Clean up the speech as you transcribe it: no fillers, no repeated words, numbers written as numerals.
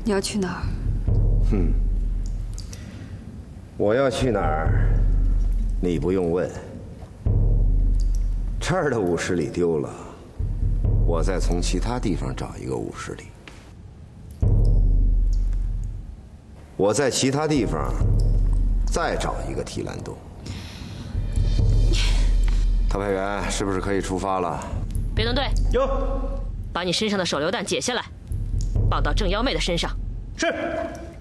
你要去哪儿？ 我要去哪儿，你不用问。这儿的50里丢了，我再从其他地方找一个50里。我在其他地方再找一个提篮洞。特派员，是不是可以出发了？ 别动队， 有， 把你身上的手榴弹解下来，绑到郑幺妹的身上。 是。